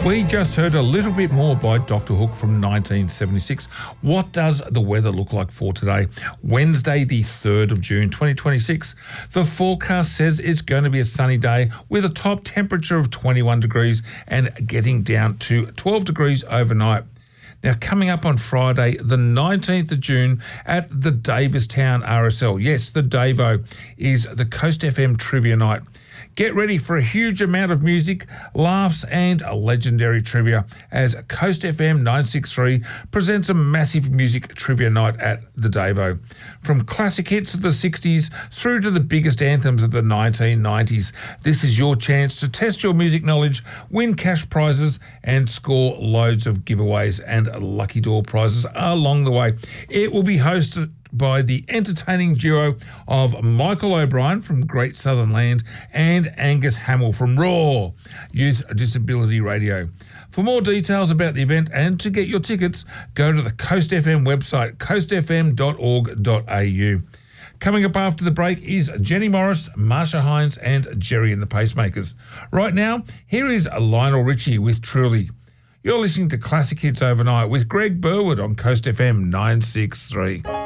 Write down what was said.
We just heard a little bit more by Dr. Hook from 1976. What does the weather look like for today? Wednesday, the 3rd of June, 2026. The forecast says it's going to be a sunny day with a top temperature of 21 degrees and getting down to 12 degrees overnight. Now, coming up on Friday, the 19th of June at the Davistown RSL. Yes, the Davo is the Coast FM Trivia Night. Get ready for a huge amount of music, laughs and legendary trivia as Coast FM 963 presents a massive music trivia night at the Davo. From classic hits of the 60s through to the biggest anthems of the 1990s, this is your chance to test your music knowledge, win cash prizes and score loads of giveaways and lucky door prizes along the way. It will be hosted by the entertaining duo of Michael O'Brien from Great Southern Land and Angus Hamill from Raw Youth Disability Radio. For more details about the event and to get your tickets, go to the Coast FM website, coastfm.org.au. Coming up after the break is Jenny Morris, Marsha Hines and Jerry and the Pacemakers. Right now, here is Lionel Richie with Truly. You're listening to Classic Hits Overnight with Greg Burwood on Coast FM 963.